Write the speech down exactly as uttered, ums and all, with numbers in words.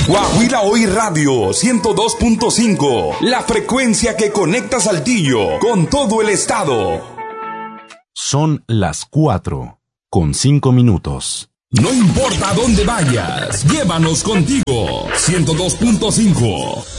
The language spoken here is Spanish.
Guaguila Hoy Radio ciento dos punto cinco, la frecuencia que conecta Saltillo con todo el estado. Son las cuatro con cinco minutos. No importa dónde vayas, llévanos contigo. ciento dos punto cinco.